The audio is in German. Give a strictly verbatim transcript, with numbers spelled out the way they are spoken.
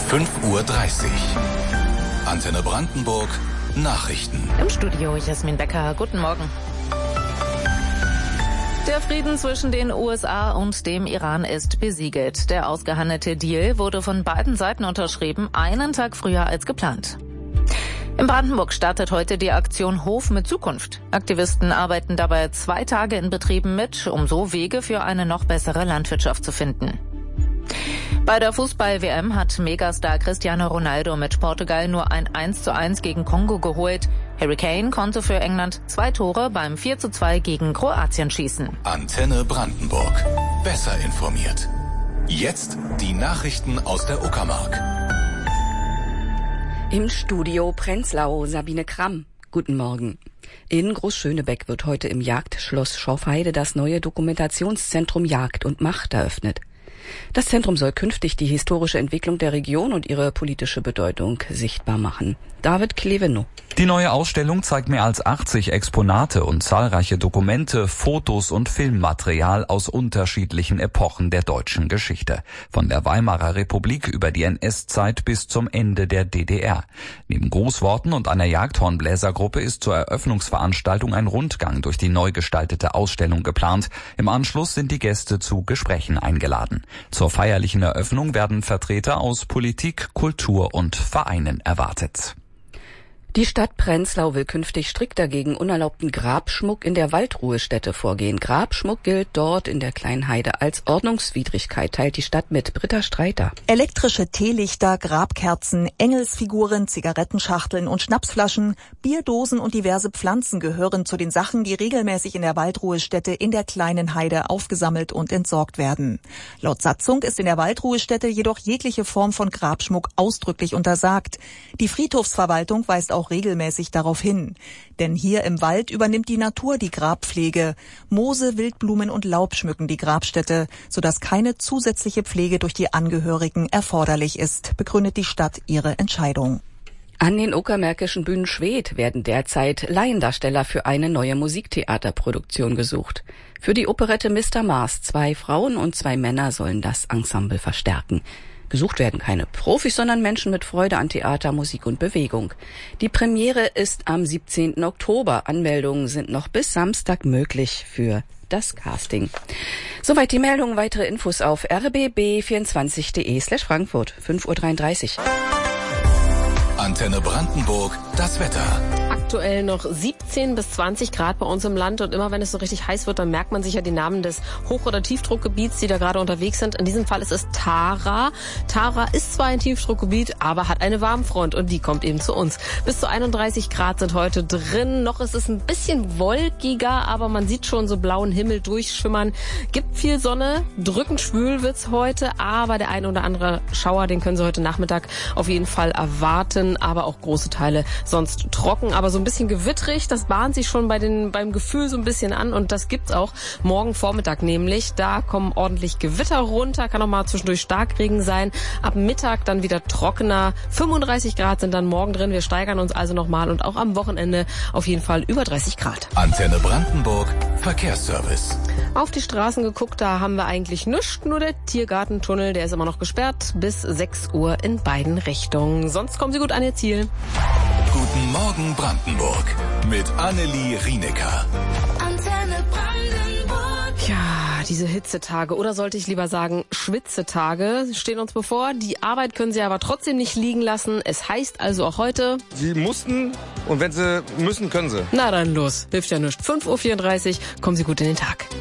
fünf Uhr dreißig. Antenne Brandenburg, Nachrichten. Im Studio Jasmin Becker, guten Morgen. Der Frieden zwischen den U S A und dem Iran ist besiegelt. Der ausgehandelte Deal wurde von beiden Seiten unterschrieben, einen Tag früher als geplant. In Brandenburg startet heute die Aktion Hof mit Zukunft. Aktivisten arbeiten dabei zwei Tage in Betrieben mit, um so Wege für eine noch bessere Landwirtschaft zu finden. Bei der Fußball-W M hat Megastar Cristiano Ronaldo mit Portugal nur ein eins zu eins gegen Kongo geholt. Harry Kane konnte für England zwei Tore beim vier zu zwei gegen Kroatien schießen. Antenne Brandenburg. Besser informiert. Jetzt die Nachrichten aus der Uckermark. Im Studio Prenzlau Sabine Kramm. Guten Morgen. In Großschönebeck wird heute im Jagdschloss Schorfheide das neue Dokumentationszentrum Jagd und Macht eröffnet. Das Zentrum soll künftig die historische Entwicklung der Region und ihre politische Bedeutung sichtbar machen. David Klevenow. Die neue Ausstellung zeigt mehr als achtzig Exponate und zahlreiche Dokumente, Fotos und Filmmaterial aus unterschiedlichen Epochen der deutschen Geschichte. Von der Weimarer Republik über die N S-Zeit bis zum Ende der D D R. Neben Grußworten und einer Jagdhornbläsergruppe ist zur Eröffnungsveranstaltung ein Rundgang durch die neu gestaltete Ausstellung geplant. Im Anschluss sind die Gäste zu Gesprächen eingeladen. Zur feierlichen Eröffnung werden Vertreter aus Politik, Kultur und Vereinen erwartet. Die Stadt Prenzlau will künftig strikter gegen unerlaubten Grabschmuck in der Waldruhestätte vorgehen. Grabschmuck gilt dort in der Kleinheide als Ordnungswidrigkeit, teilt die Stadt mit. Britta Streiter. Elektrische Teelichter, Grabkerzen, Engelsfiguren, Zigarettenschachteln und Schnapsflaschen, Bierdosen und diverse Pflanzen gehören zu den Sachen, die regelmäßig in der Waldruhestätte in der Kleinen Heide aufgesammelt und entsorgt werden. Laut Satzung ist in der Waldruhestätte jedoch jegliche Form von Grabschmuck ausdrücklich untersagt. Die Friedhofsverwaltung weist auch regelmäßig darauf hin. Denn hier im Wald übernimmt die Natur die Grabpflege. Moose, Wildblumen und Laub schmücken die Grabstätte, sodass keine zusätzliche Pflege durch die Angehörigen erforderlich ist, begründet die Stadt ihre Entscheidung. An den uckermärkischen Bühnen Schwedt werden derzeit Laiendarsteller für eine neue Musiktheaterproduktion gesucht. Für die Operette Mister Mars, zwei Frauen und zwei Männer sollen das Ensemble verstärken. Gesucht werden keine Profis, sondern Menschen mit Freude an Theater, Musik und Bewegung. Die Premiere ist am siebzehnten Oktober. Anmeldungen sind noch bis Samstag möglich für das Casting. Soweit die Meldung. Weitere Infos auf r b b vierundzwanzig punkt d e slash Frankfurt. fünf Uhr dreiunddreißig. Antenne Brandenburg, das Wetter. Aktuell noch siebzehn bis zwanzig Grad bei uns im Land und immer wenn es so richtig heiß wird, dann merkt man sich ja die Namen des Hoch- oder Tiefdruckgebiets, die da gerade unterwegs sind. In diesem Fall ist es Tara. Tara ist zwar ein Tiefdruckgebiet, aber hat eine Warmfront und die kommt eben zu uns. Bis zu einunddreißig Grad sind heute drin. Noch ist es ein bisschen wolkiger, aber man sieht schon so blauen Himmel durchschimmern. Gibt viel Sonne, drückend schwül wird's heute, aber der ein oder andere Schauer, den können Sie heute Nachmittag auf jeden Fall erwarten, aber auch große Teile sonst trocken, aber so ein bisschen gewittrig, das bahnt sich schon bei den, beim Gefühl so ein bisschen an und das gibt's auch morgen Vormittag nämlich. Da kommen ordentlich Gewitter runter, kann auch mal zwischendurch Starkregen sein. Ab Mittag dann wieder trockener. fünfunddreißig Grad sind dann morgen drin. Wir steigern uns also nochmal und auch am Wochenende auf jeden Fall über dreißig Grad. Antenne Brandenburg, Verkehrsservice. Auf die Straßen geguckt, da haben wir eigentlich nichts. Nur der Tiergartentunnel, der ist immer noch gesperrt bis sechs Uhr in beiden Richtungen. Sonst kommen Sie gut an Ihr Ziel. Guten Morgen Brandenburg mit Annelie Rienecker. Antenne Brandenburg. Ja, diese Hitzetage oder sollte ich lieber sagen Schwitzetage stehen uns bevor. Die Arbeit können Sie aber trotzdem nicht liegen lassen. Es heißt also auch heute... Sie mussten und wenn Sie müssen, können Sie. Na dann los, hilft ja nichts. fünf Uhr vierunddreißig, kommen Sie gut in den Tag.